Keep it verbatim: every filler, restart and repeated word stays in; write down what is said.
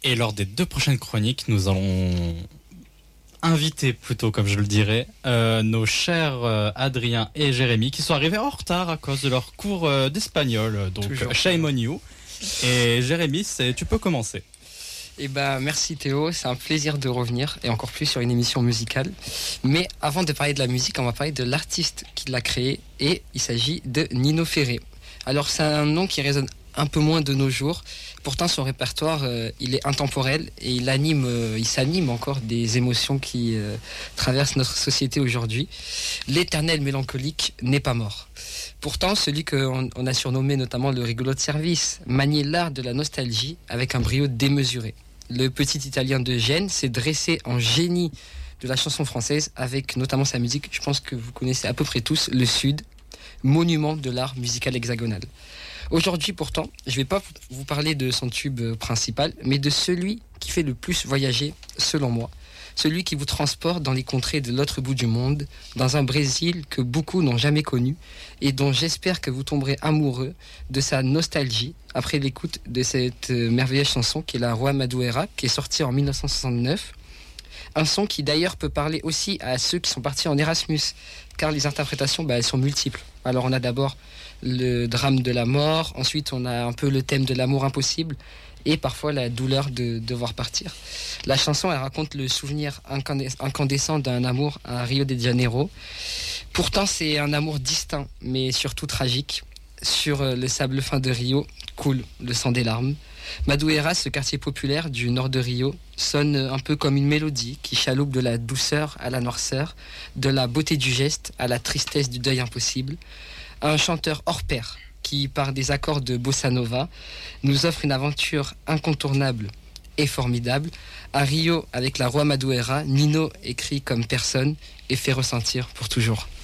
Et lors des deux prochaines chroniques, nous allons inviter, plutôt comme je le dirais, euh, nos chers euh, Adrien et Jérémy, qui sont arrivés en retard à cause de leur cours euh, d'espagnol. Donc, Toujours. shame on you. Et Jérémy, c'est, tu peux commencer. Eh ben, merci Théo, c'est un plaisir de revenir, et encore plus sur une émission musicale. Mais avant de parler de la musique, on va parler de l'artiste qui l'a créé, et il s'agit de Nino Ferrer. Alors c'est un nom qui résonne un peu moins de nos jours, pourtant son répertoire, euh, il est intemporel, et il anime, euh, il s'anime encore des émotions qui euh, traversent notre société aujourd'hui. L'éternel mélancolique n'est pas mort. Pourtant, celui qu'on on a surnommé notamment le rigolo de service, maniait l'art de la nostalgie avec un brio démesuré. Le petit Italien de Gênes s'est dressé en génie de la chanson française avec notamment sa musique, je pense que vous connaissez à peu près tous, Le Sud, monument de l'art musical hexagonal. Aujourd'hui pourtant, je ne vais pas vous parler de son tube principal, mais de celui qui fait le plus voyager, selon moi. Celui qui vous transporte dans les contrées de l'autre bout du monde, dans un Brésil que beaucoup n'ont jamais connu, et dont j'espère que vous tomberez amoureux de sa nostalgie après l'écoute de cette merveilleuse chanson qui est la Rua Madureira, qui est sortie en dix-neuf cent soixante-neuf. Un son qui d'ailleurs peut parler aussi à ceux qui sont partis en Erasmus, car les interprétations, bah, elles sont multiples. Alors on a d'abord le drame de la mort, ensuite on a un peu le thème de l'amour impossible, et parfois la douleur de devoir partir. La chanson, elle raconte le souvenir incandescent d'un amour à Rio de Janeiro. Pourtant, c'est un amour distinct, mais surtout tragique. Sur le sable fin de Rio coule le sang des larmes. Madureira, ce quartier populaire du nord de Rio, sonne un peu comme une mélodie qui chaloupe de la douceur à la noirceur, de la beauté du geste à la tristesse du deuil impossible. Un chanteur hors pair qui, par des accords de bossa nova, nous offre une aventure incontournable et formidable. À Rio, avec la Rua Madureira, Nino écrit comme personne et fait ressentir pour toujours.